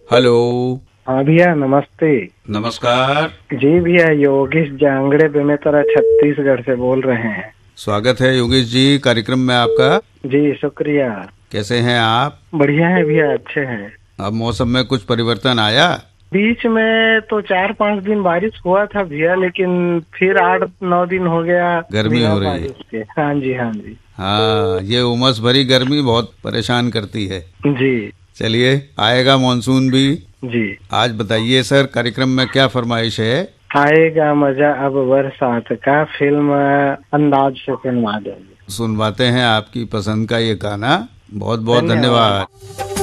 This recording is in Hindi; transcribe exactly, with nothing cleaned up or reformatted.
हेलो। हाँ भैया नमस्ते। नमस्कार। जी भैया योगेश जांगड़े बेमेतरा छत्तीसगढ़ से बोल रहे हैं। स्वागत है योगेश जी कार्यक्रम में आपका। जी शुक्रिया। कैसे हैं आप? बढ़िया है भैया, अच्छे हैं। अब मौसम में कुछ परिवर्तन आया? बीच में तो चार पांच दिन बारिश हुआ था भैया, लेकिन फिर आठ नौ दिन हो गया गर्मी बिना हो रही है। बारिश के। हाँ जी हाँ जी। हाँ, ये उमस भरी गर्मी बहुत परेशान करती है। जी चलिए, आएगा मॉनसून भी। जी। आज बताइए सर, कार्यक्रम में क्या फरमाइश है? आएगा मजा अब बरसात का, फिल्म अंदाज से फिल्मा देंगे। सुनवाते हैं आपकी पसंद का ये गाना। बहुत बहुत धन्यवाद। धन्यवाद।